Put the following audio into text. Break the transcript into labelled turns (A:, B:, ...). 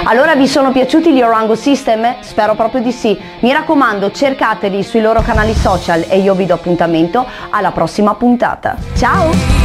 A: Allora vi sono piaciuti gli Orango System? Spero proprio di sì. Mi raccomando, cercateli sui loro canali social e io vi do appuntamento alla prossima puntata. Ciao!